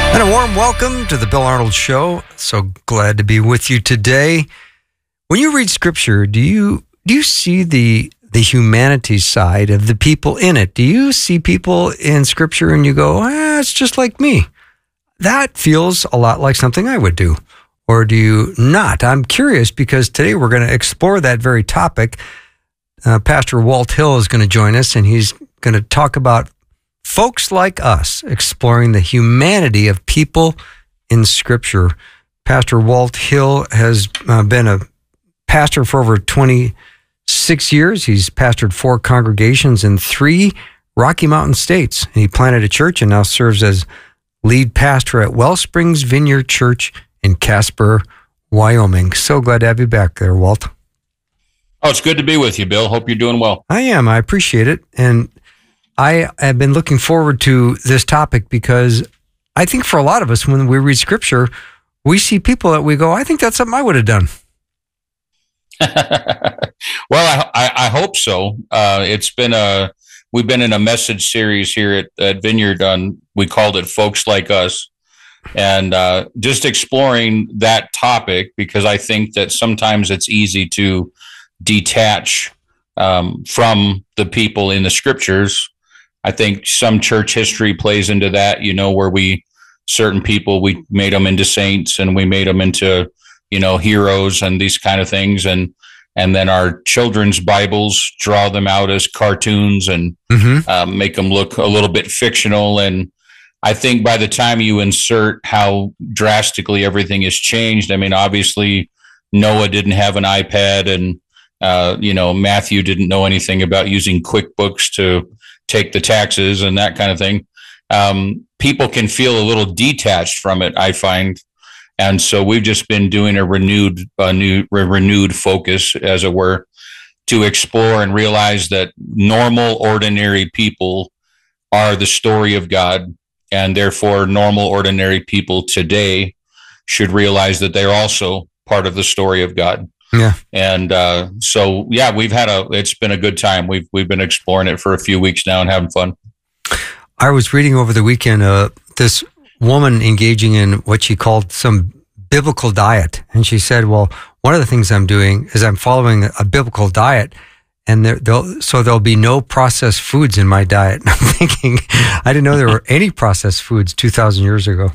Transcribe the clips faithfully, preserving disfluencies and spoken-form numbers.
And a warm welcome to the Bill Arnold Show. So glad to be with you today. When you read Scripture, do you do you see the the humanity side of the people in it? Do you see people in Scripture and you go, ah, it's just like me? That feels a lot like something I would do. Or do you not? I'm curious because today we're going to explore that very topic. Uh, Pastor Walt Hill is going to join us, and he's going to talk about folks like us, exploring the humanity of people in Scripture. Pastor Walt Hill has uh, been a pastor for over twenty-six years. He's pastored four congregations in three Rocky Mountain states. And he planted a church and now serves as lead pastor at Wellsprings Vineyard Church in Casper, Wyoming. So glad to have you back there, Walt. Oh, it's good to be with you, Bill. Hope you're doing well. I am. I appreciate it. And I have been looking forward to this topic because I think for a lot of us, when we read Scripture, we see people that we go, I think that's something I would have done. Well, I, I, I hope so. Uh, it's been a we've been in a message series here at, at Vineyard on, we called it Folks Like Us, and uh, just exploring that topic because I think that sometimes it's easy to detach um, from the people in the Scriptures. I think some church history plays into that, you know, where we, certain people, we made them into saints and we made them into, you know, heroes and these kind of things. And, and then our children's Bibles draw them out as cartoons and mm-hmm. um, make them look a little bit fictional. And I think by the time you insert how drastically everything has changed, I mean, obviously Noah didn't have an iPad and, uh, you know, Matthew didn't know anything about using QuickBooks to take the taxes and that kind of thing. Um, people can feel a little detached from it, I find. And so we've just been doing a renewed, a new, a renewed focus, as it were, to explore and realize that normal, ordinary people are the story of God. And therefore, normal, ordinary people today should realize that they're also part of the story of God. Yeah. And uh, so, yeah, we've had a, it's been a good time. We've, we've been exploring it for a few weeks now and having fun. I was reading over the weekend, uh, this woman engaging in what she called some biblical diet. And she said, well, one of the things I'm doing is I'm following a biblical diet, and there, there'll, so there'll be no processed foods in my diet. And I'm thinking, I didn't know there were any processed foods two thousand years ago.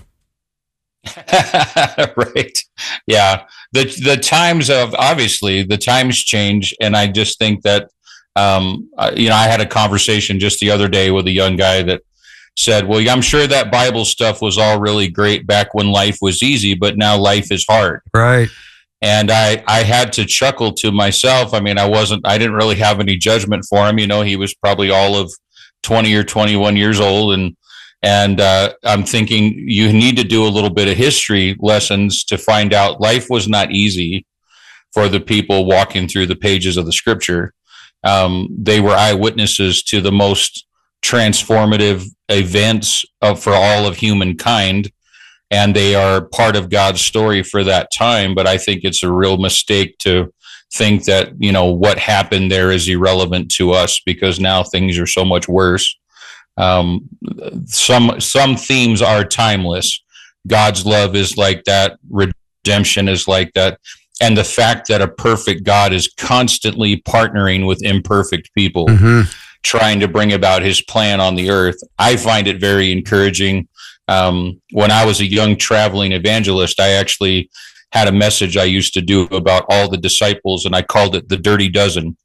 Right. Yeah. The the times of, obviously, the times change. And I just think that, um, you know, I had a conversation just the other day with a young guy that said, well, I'm sure that Bible stuff was all really great back when life was easy, but now life is hard. Right. And I, I had to chuckle to myself. I mean, I wasn't, I didn't really have any judgment for him. You know, he was probably all of twenty or twenty-one years old. And, and uh, I'm thinking you need to do a little bit of history lessons to find out life was not easy for the people walking through the pages of the Scripture. Um, they were eyewitnesses to the most transformative events of, for all of humankind. And they are part of God's story for that time. But I think it's a real mistake to think that, you know, what happened there is irrelevant to us because now things are so much worse. Um, some, some themes are timeless. God's love is like that. Redemption is like that. And the fact that a perfect God is constantly partnering with imperfect people, mm-hmm. trying to bring about his plan on the earth. I find it very encouraging. Um, when I was a young traveling evangelist, I actually had a message I used to do about all the disciples, and I called it the Dirty Dozen.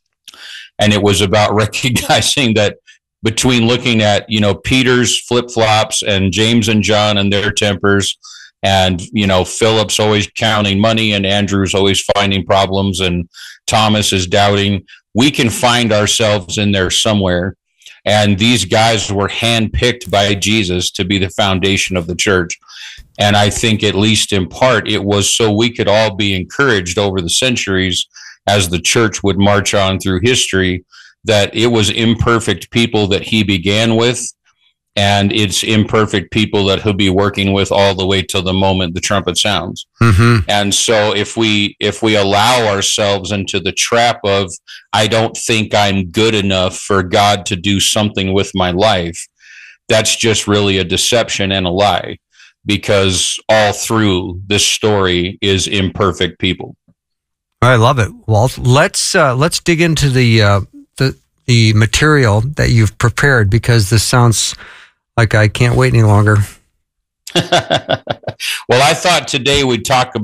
And it was about recognizing that between looking at, you know, Peter's flip-flops and James and John and their tempers, and, you know, Philip's always counting money and Andrew's always finding problems and Thomas is doubting, we can find ourselves in there somewhere. And these guys were handpicked by Jesus to be the foundation of the church. And I think, at least in part, it was so we could all be encouraged over the centuries as the church would march on through history, that it was imperfect people that he began with, and it's imperfect people that he'll be working with all the way till the moment the trumpet sounds. Mm-hmm. And so if we if we allow ourselves into the trap of, I don't think I'm good enough for God to do something with my life, that's just really a deception and a lie. because all through this story is imperfect people. I love it, Walt. Let's uh, let's dig into the uh, the the material that you've prepared, because this sounds like I can't wait any longer. Well, I thought today we'd talk about